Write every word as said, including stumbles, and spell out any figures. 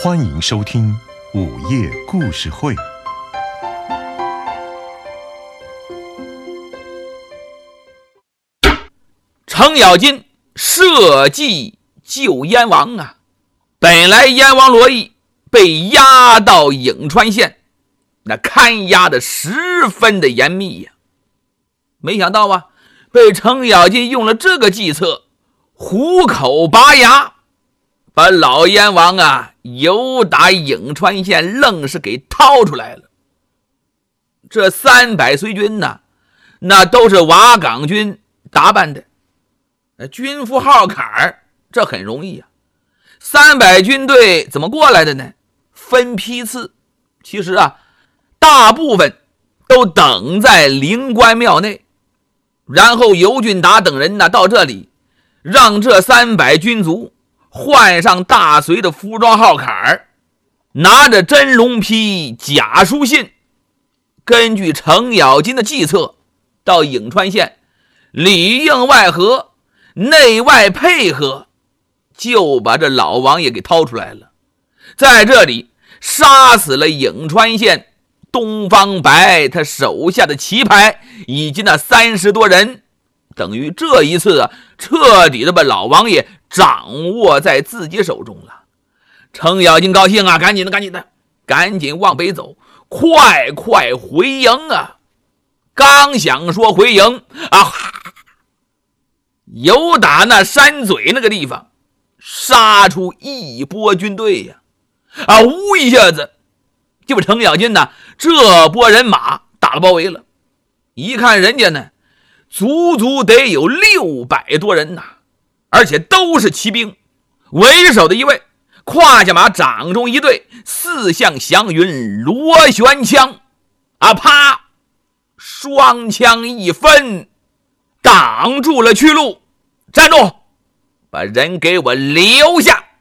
欢迎收听午夜故事会。 程咬金设计救燕王啊！本来燕王罗毅被押到颍川县，那看押的十分的严密呀、啊。没想到啊，被程咬金用了这个计策，虎口拔牙，把老燕王啊由打颍川县愣是给掏出来了。这三百随军呢，那都是瓦岗军打扮的，军服号坎儿，这很容易啊。三百军队怎么过来的呢？分批次，其实啊，大部分都等在灵官庙内，然后尤俊达等人呢到这里，让这三百军卒换上大隋的服装号坎儿，拿着真龙批假书信，根据程咬金的计策，到颍川县里应外合，内外配合，就把这老王爷给掏出来了。在这里杀死了颍川县东方白他手下的旗牌以及那三十多人，等于这一次啊，彻底的把老王爷掌握在自己手中了。程咬金高兴啊，赶紧的赶紧的赶紧往北走，快快回营啊！刚想说回营啊，由打那山嘴那个地方杀出一波军队呀！啊，呜一下子就把程咬金呢这波人马打了包围了。一看人家呢，足足得有六百多人呐，而且都是骑兵。为首的一位胯下马掌中一对四象祥云螺旋枪，啊啪，双枪一分，挡住了去路。站住，把人给我留下！